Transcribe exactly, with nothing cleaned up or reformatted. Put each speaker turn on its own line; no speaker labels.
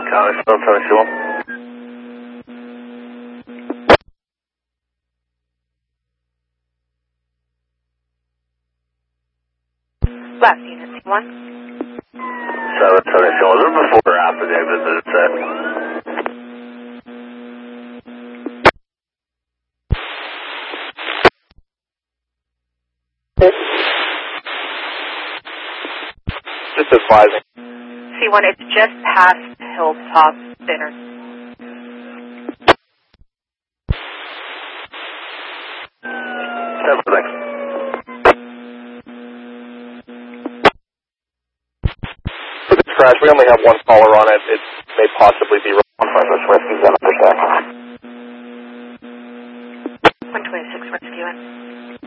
County, still seventy-one.
Last unit, C one.
seven seventy-one. Was it before or after they visited set?
Just advising.
C one, it's just past Hilltop Dinner.
Seven, thanks.
For this crash, we only have one caller on it. It may possibly be one Francis Rescue, seven percent.
one twenty-six Rescue.